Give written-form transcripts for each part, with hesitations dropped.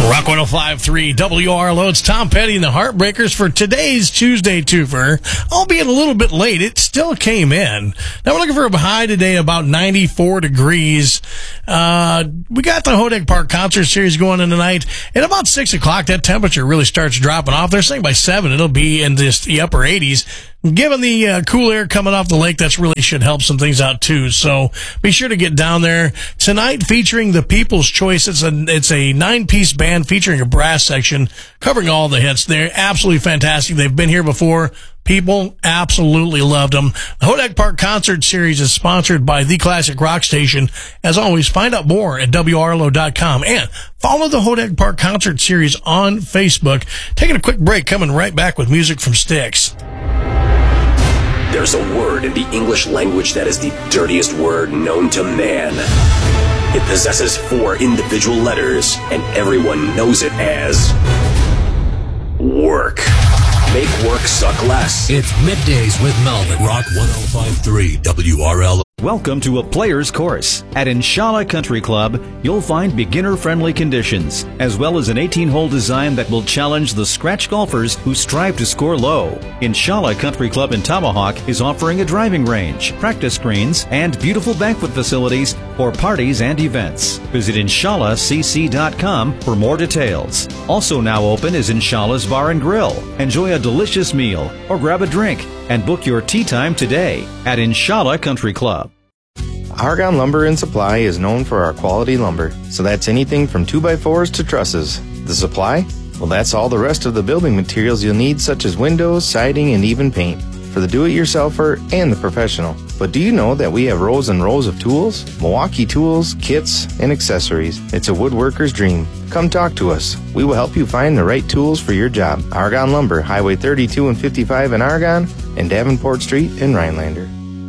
Rock 105.3 WRLO. It's Tom Petty and the Heartbreakers for today's Tuesday twofer. Albeit a little bit late, it still came in. Now we're looking for a high today, about 94 degrees. We got the Hodag Park concert series going in tonight. At about 6 o'clock, that temperature really starts dropping off. They're saying by 7, it'll be in just the upper 80s. Given the cool air coming off the lake, that's really should help some things out too. So be sure to get down there tonight. Featuring the People's Choice. It's a 9-piece band featuring a brass section covering all the hits. They're absolutely fantastic. They've been here before. People absolutely loved them. The Hodag Park Concert Series is sponsored by The Classic Rock Station. As always, find out more at WRLO.com and follow the Hodag Park Concert Series on Facebook. Taking a quick break, coming right back with music from Styx. There's a word in the English language that is the dirtiest word known to man. It possesses 4 individual letters, and everyone knows it as work. Make work suck less. It's Middays with Melvin. Rock 105.3 WRL. Welcome to a player's course. At Inshallah Country Club, you'll find beginner-friendly conditions, as well as an 18-hole design that will challenge the scratch golfers who strive to score low. Inshallah Country Club in Tomahawk is offering a driving range, practice greens, and beautiful banquet facilities for parties and events. Visit InshallahCC.com for more details. Also now open is Inshallah's Bar and Grill. Enjoy a delicious meal or grab a drink and book your tea time today at Inshallah Country Club. Argonne Lumber and Supply is known for our quality lumber, so that's anything from 2x4s to trusses. The supply? Well, that's all the rest of the building materials you'll need, such as windows, siding, and even paint, for the do-it-yourselfer and the professional. But do you know that we have rows and rows of tools? Milwaukee tools, kits, and accessories. It's a woodworker's dream. Come talk to us. We will help you find the right tools for your job. Argonne Lumber, Highway 32 and 55 in Argonne, and Davenport Street in Rhinelander.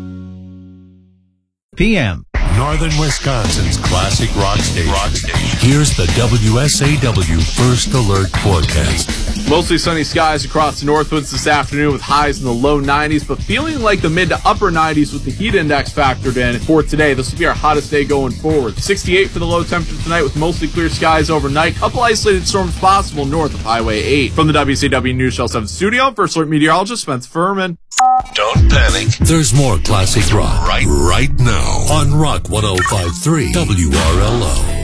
PM. Northern Wisconsin's classic rock station. Here's the WSAW First Alert forecast. Mostly sunny skies across the Northwoods this afternoon with highs in the low 90s, but feeling like the mid to upper 90s with the heat index factored in for today. This will be our hottest day going forward. 68 for the low temperature tonight with mostly clear skies overnight. Couple isolated storms possible north of Highway 8. From the WCW News Channel 7 studio, First Alert meteorologist Spence Furman. Don't panic. There's more classic rock right now on Rock 105.3 WRLO.